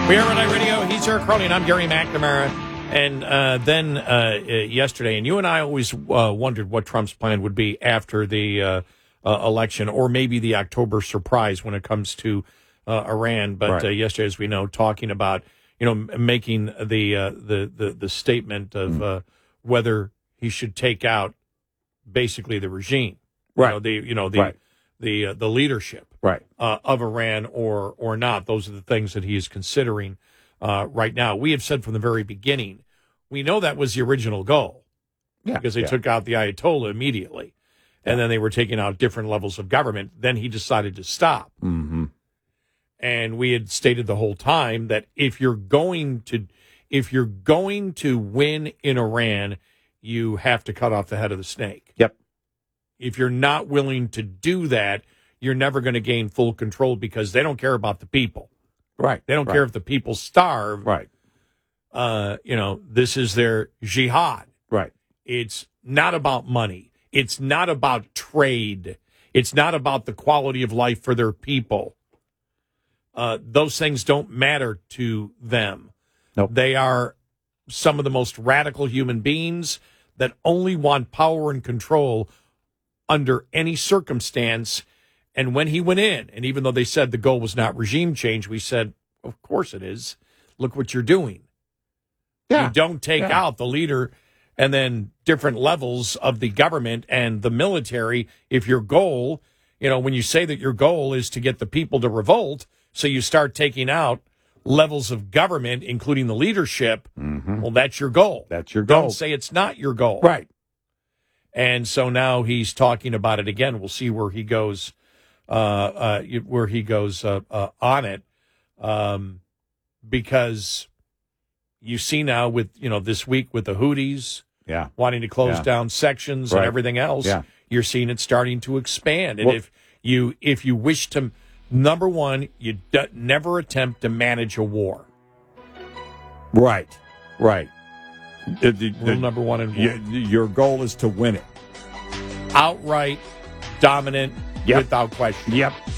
We are on iRadio. He's Eric Crowley, and I'm Gary McNamara. And then yesterday, and you and I always wondered what Trump's plan would be after the election, or maybe the October surprise when it comes to Iran. But yesterday, as we know, talking about making the statement of whether he should take out basically the regime, the leadership of Iran or not. Those are the things that he is considering right now. We have said from the very beginning, we know that was the original goal because they took out the Ayatollah immediately, and then they were taking out different levels of government. Then he decided to stop. Mm-hmm. And we had stated the whole time that if you're going to win in Iran, you have to cut off the head of the snake. Yep. If you're not willing to do that, you're never going to gain full control because they don't care about the people. Right. They don't care if the people starve. Right. This is their jihad. Right. It's not about money. It's not about trade. It's not about the quality of life for their people. Those things don't matter to them. Nope. They are some of the most radical human beings that only want power and control under any circumstance. And when he went in, and even though they said the goal was not regime change, we said, of course it is. Look what you're doing. Yeah. You don't take out the leader and then different levels of the government and the military. If your goal, when you say that your goal is to get the people to revolt, so you start taking out levels of government, including the leadership, well, that's your goal. That's your goal. Don't say it's not your goal. Right. And so now he's talking about it again. We'll see where he goes. On it, because you see now with this week with the Houthis wanting to close down sections and everything else, you're seeing it starting to expand. And if you wish to, number one, you never attempt to manage a war. Right. Rule number one in war. Your goal is to win it outright, dominant. Yep. Without question. Yep.